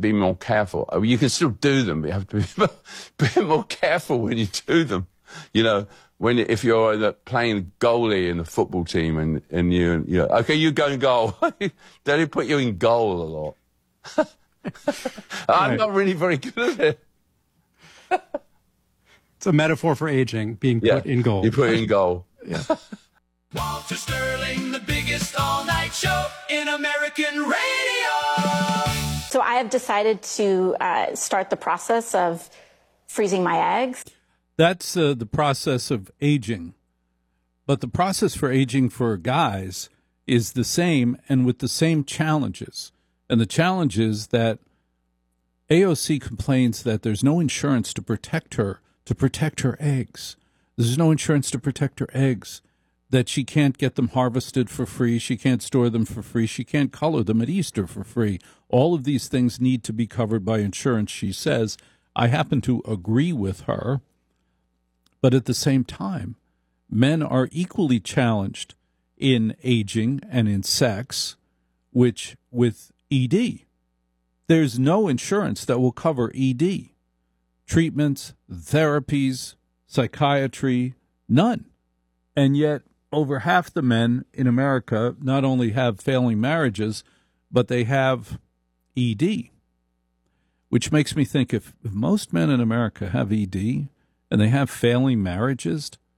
be more careful. I mean, you can still do them, but you have to be a bit more careful when you do them. You know, if you're playing goalie in the football team and okay, you go in goal. They put you in goal a lot. I'm not really very good at it. It's a metaphor for aging, being put in goal. You put it in goal. Yeah. Walter Sterling, the biggest all-night show in American radio. So I have decided to start the process of freezing my eggs. That's the process of aging. But the process for aging for guys is the same and with the same challenges. And the challenge is that AOC complains that there's no insurance to protect her eggs. There's no insurance to protect her eggs, that she can't get them harvested for free. She can't store them for free. She can't color them at Easter for free. All of these things need to be covered by insurance, she says. I happen to agree with her. But at the same time, men are equally challenged in aging and in sex, which with ED. There's no insurance that will cover ED. Treatments, therapies, psychiatry, none. And yet, over half the men in America not only have failing marriages, but they have ED. Which makes me think if most men in America have ED and they have failing marriages,